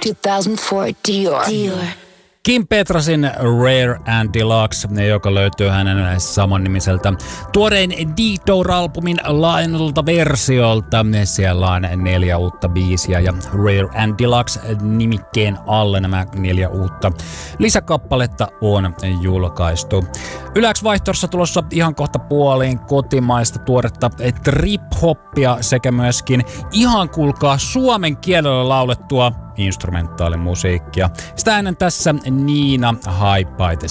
2004 Dior. Kim Petrasin Rare and Deluxe, joka löytyy hänen samannimiseltä tuorein Detour-albumin laajennetulta versiolta. Siellä on 4 uutta biisiä ja Rare and Deluxe -nimikkeen alle nämä 4 uutta lisäkappaletta on julkaistu. Yläks-vaihtoehdossa tulossa ihan kohta puoliin kotimaista tuoretta trip-hoppia sekä myöskin ihan kuulkaa suomen kielellä laulettua instrumentaalimusiikkia. Sitä ennen tässä Niina Haipait